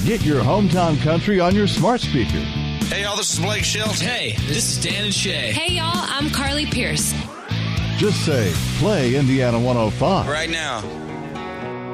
Get your hometown country on your smart speaker. Hey, y'all, this is Blake Shelton. Hey, this is Dan and Shay. Hey, y'all, I'm Carly Pierce. Just say, play Indiana 105. Right now.